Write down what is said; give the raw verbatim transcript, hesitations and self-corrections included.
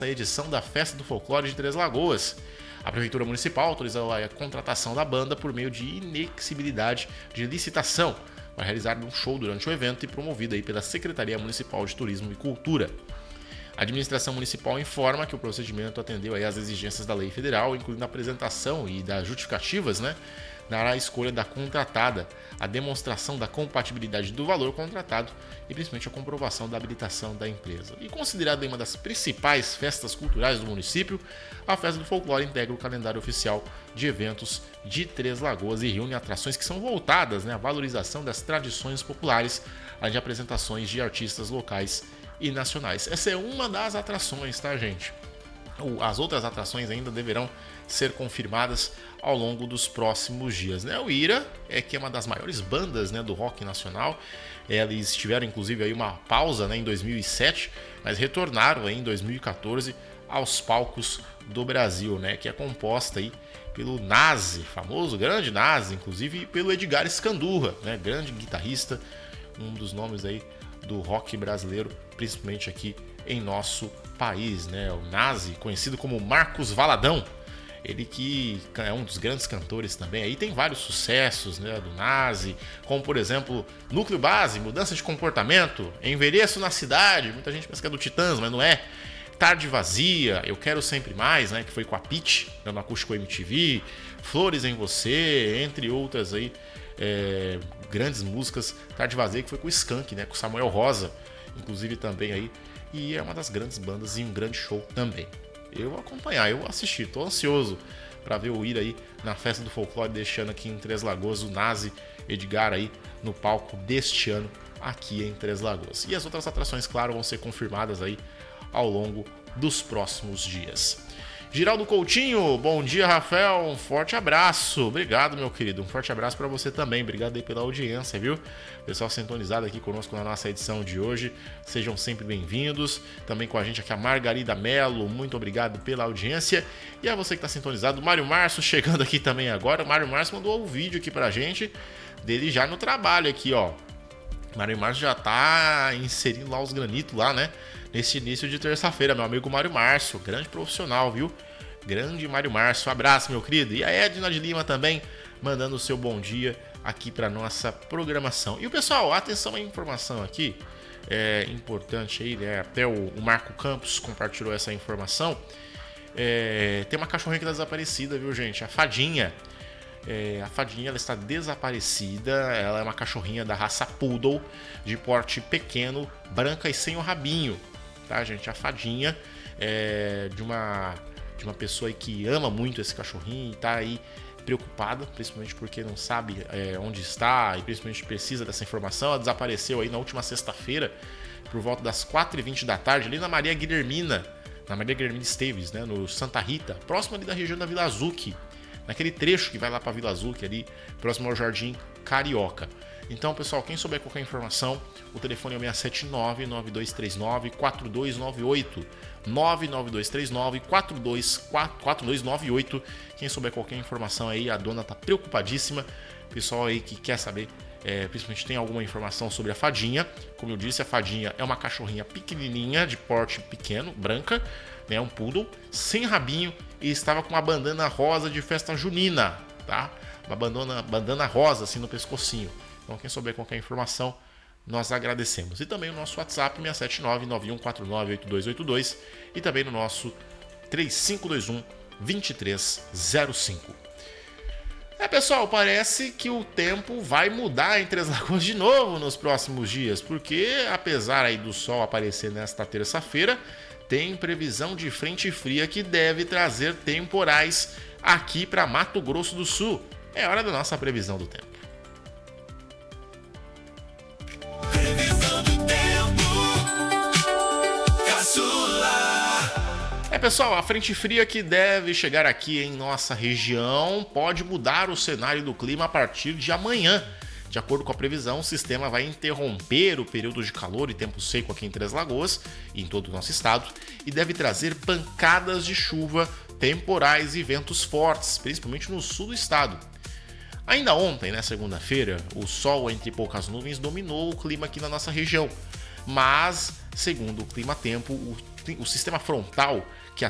edição da Festa do Folclore de Três Lagoas. A Prefeitura Municipal autorizou a contratação da banda por meio de inexigibilidade de licitação para realizar um show durante o evento e promovido aí pela Secretaria Municipal de Turismo e Cultura. A administração municipal informa que o procedimento atendeu aí às exigências da lei federal, incluindo a apresentação e das justificativas, né, na escolha da contratada, a demonstração da compatibilidade do valor contratado e principalmente a comprovação da habilitação da empresa. E considerada uma das principais festas culturais do município, a Festa do Folclore integra o calendário oficial de eventos de Três Lagoas e reúne atrações que são voltadas, né, à valorização das tradições populares, além de apresentações de artistas locais e nacionais. Essa é uma das atrações, tá, gente? As outras atrações ainda deverão ser confirmadas ao longo dos próximos dias, né? O Ira é que é uma das maiores bandas, né, do rock nacional. Eles tiveram inclusive aí uma pausa, né, em dois mil e sete, mas retornaram aí em dois mil e quatorze aos palcos do Brasil, né, que é composta aí pelo Nazi, famoso grande Nazi, inclusive pelo Edgar Scandurra, né, grande guitarrista, um dos nomes aí do rock brasileiro, principalmente aqui em nosso país, né? O Nazi, conhecido como Marcos Valadão, ele que é um dos grandes cantores também. Aí tem vários sucessos, né, do Nazi, como por exemplo Núcleo Base, Mudança de Comportamento, Envelheço na Cidade, muita gente pensa que é do Titãs, mas não é. Tarde Vazia, Eu Quero Sempre Mais, né, que foi com a Pitty, no Acústico M T V, Flores em Você, entre outras aí, é, grandes músicas. Tarde Vazia que foi com o Skank, né, com o Samuel Rosa, inclusive também aí, e é uma das grandes bandas e um grande show também. Eu vou acompanhar, eu vou assistir, tô ansioso para ver o Ira aí na Festa do Folclore deste ano aqui em Três Lagoas, o Nazi Edgar aí no palco deste ano aqui em Três Lagoas. E as outras atrações, claro, vão ser confirmadas aí ao longo dos próximos dias. Giraldo Coutinho, bom dia, Rafael, um forte abraço. Obrigado, meu querido, um forte abraço para você também. Obrigado aí pela audiência, viu? Pessoal sintonizado aqui conosco na nossa edição de hoje, sejam sempre bem-vindos. Também com a gente aqui a Margarida Melo, muito obrigado pela audiência. E a você que está sintonizado, Mário Márcio chegando aqui também agora. O Mário Márcio mandou um vídeo aqui pra gente, dele já no trabalho aqui, ó. O Mário Márcio já tá inserindo lá os granitos lá, né? Nesse início de terça-feira, meu amigo Mário Márcio, grande profissional, viu? Grande Mário Márcio, um abraço, meu querido. E a Edna de Lima também, mandando o seu bom dia aqui para nossa programação. E o pessoal, atenção à informação aqui, é importante aí, né? Até o, o Marco Campos compartilhou essa informação. É, tem uma cachorrinha que tá desaparecida, viu, gente? A Fadinha. É, a Fadinha, ela está desaparecida. Ela é uma cachorrinha da raça Poodle, de porte pequeno, branca e sem o rabinho, tá, gente? A Fadinha é de uma, de uma pessoa aí que ama muito esse cachorrinho e tá aí preocupada, principalmente porque não sabe é, onde está e principalmente precisa dessa informação. Ela desapareceu aí na última sexta-feira, por volta das quatro e vinte da tarde, ali na Maria Guilhermina, na Maria Guilhermina Esteves, né, no Santa Rita, próximo ali da região da Vila Azuque, naquele trecho que vai lá para Vila Azuque, ali próximo ao Jardim Carioca. Então, pessoal, quem souber qualquer informação, o telefone é o seis sete nove, nove dois três nove, quatro dois nove oito, nove nove dois três nove, quatro dois nove oito. Quem souber qualquer informação aí, a dona tá preocupadíssima. Pessoal aí que quer saber, é, principalmente tem alguma informação sobre a Fadinha. Como eu disse, a Fadinha é uma cachorrinha pequenininha, de porte pequeno, branca, né, um poodle, sem rabinho, e estava com uma bandana rosa de festa junina, tá? Uma bandana, bandana rosa assim no pescocinho. Então, quem souber qualquer informação, nós agradecemos. E também o nosso WhatsApp, seis sete nove, nove um quatro nove, oito dois oito dois, e também no nosso três cinco dois um, dois três zero cinco. É, pessoal, parece que o tempo vai mudar em Três Lagoas de novo nos próximos dias, porque apesar aí do sol aparecer nesta terça-feira, tem previsão de frente fria que deve trazer temporais aqui para Mato Grosso do Sul. É hora da nossa previsão do tempo. Previsão do tempo, Caçula. É, pessoal, a frente fria que deve chegar aqui em nossa região pode mudar o cenário do clima a partir de amanhã. De acordo com a previsão, o sistema vai interromper o período de calor e tempo seco aqui em Três Lagoas e em todo o nosso estado e deve trazer pancadas de chuva, temporais e ventos fortes, principalmente no sul do estado. Ainda ontem, né, segunda-feira, o sol entre poucas nuvens dominou o clima aqui na nossa região, mas, segundo o Clima Tempo, o o sistema frontal, que